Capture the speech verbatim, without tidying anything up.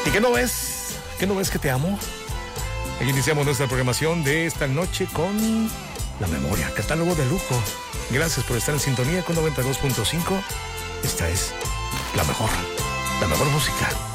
¿Y qué no ves? ¿Qué no ves que te amo? Aquí iniciamos nuestra programación de esta noche con La Memoria, catálogo de lujo. Gracias por estar en sintonía con noventa y dos punto cinco. Esta es la mejor, la mejor música.